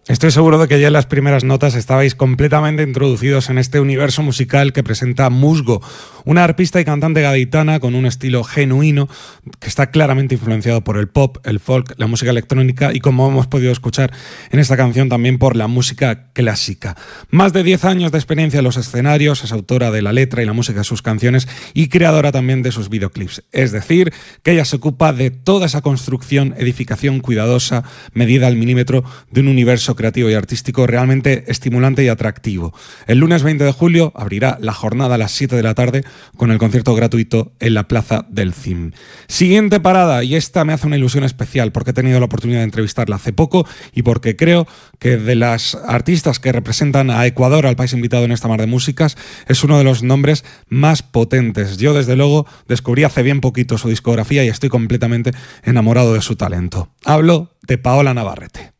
Estoy seguro de que ya en las primeras notas estabais completamente introducidos en este universo musical que presenta Musgo, una arpista y cantante gaditana con un estilo genuino que está claramente influenciado por el pop, el folk, la música electrónica y, como hemos podido escuchar en esta canción, también por la música clásica. Más de 10 años de experiencia en los escenarios, es autora de la letra y la música de sus canciones y creadora también de sus videoclips. Es decir, que ella se ocupa de toda esa construcción, edificación cuidadosa, medida al milímetro de un universo creativo y artístico realmente estimulante y atractivo. El lunes 20 de julio abrirá la jornada a las 7 de la tarde con el concierto gratuito en la Plaza del CIM. Siguiente parada, y esta me hace una ilusión especial porque he tenido la oportunidad de entrevistarla hace poco y porque creo que de las artistas que representan a Ecuador, al país invitado en esta mar de músicas, es uno de los nombres más potentes. Yo, desde luego, descubrí hace bien poquito su discografía y estoy completamente enamorado de su talento. Hablo de Paola Navarrete.